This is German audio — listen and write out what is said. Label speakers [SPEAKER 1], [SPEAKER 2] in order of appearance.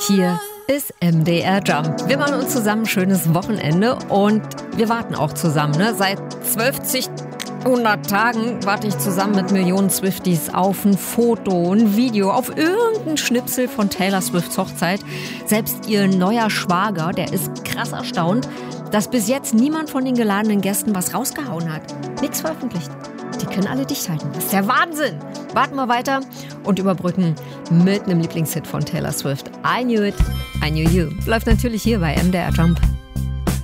[SPEAKER 1] Hier ist MDR Jump. Wir machen uns zusammen ein schönes Wochenende und wir warten auch zusammen. Ne? Seit 100 Tagen warte ich zusammen mit Millionen Swifties auf ein Foto, ein Video, auf irgendeinen Schnipsel von Taylor Swifts Hochzeit. Selbst ihr neuer Schwager, der ist krass erstaunt, dass bis jetzt niemand von den geladenen Gästen was rausgehauen hat. Nichts veröffentlicht. Die können alle dicht halten. Das ist der Wahnsinn. Warten wir weiter und überbrücken mit einem Lieblingshit von Taylor Swift. I Knew It, I Knew You. Läuft natürlich hier bei MDR Jump.